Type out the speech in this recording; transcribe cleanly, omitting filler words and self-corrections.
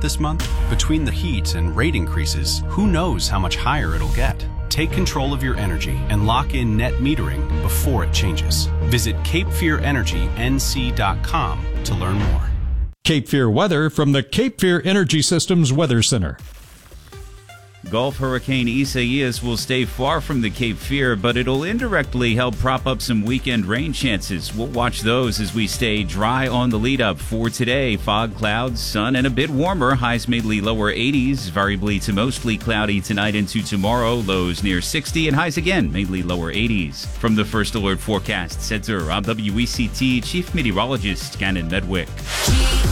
this month? Between the heat and rate increases, who knows how much higher it'll get? Take control of your energy and lock in net metering before it changes. Visit CapeFearEnergyNC.com to learn more. Cape Fear weather from the Cape Fear Energy Systems Weather Center. Gulf Hurricane Isaias will stay far from the Cape Fear, but it'll indirectly help prop up some weekend rain chances. We'll watch those as we stay dry on the lead up for today. Fog, clouds, sun, and a bit warmer. Highs mainly lower 80s, variably to mostly cloudy tonight into tomorrow. Lows near 60 and highs again mainly lower 80s. From the First Alert Forecast Center, I'm WECT Chief Meteorologist Gannon Medwick.